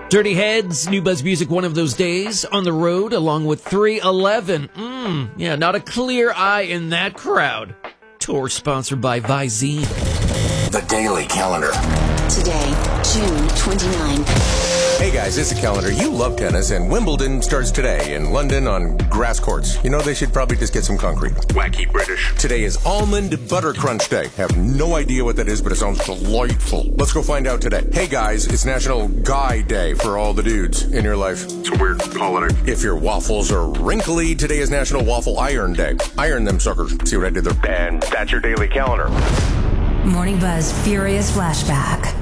Dirty Heads, New Buzz Music, one of those days on the road, along with 311. Yeah, not a clear eye in that crowd. Tour sponsored by Visine. The Daily Calendar. Today, June 29th. Hey guys, it's the calendar. You love tennis, and Wimbledon starts today in London on grass courts. You know, they should probably just get some concrete. Wacky British. Today is Almond Butter Crunch Day. Have no idea what that is, but it sounds delightful. Let's go find out today. Hey guys, it's National Guy Day for all the dudes in your life. It's a weird holiday. If your waffles are wrinkly, today is National Waffle Iron Day. Iron them suckers. See what I did there? And that's your daily calendar. Morning Buzz Furious Flashback.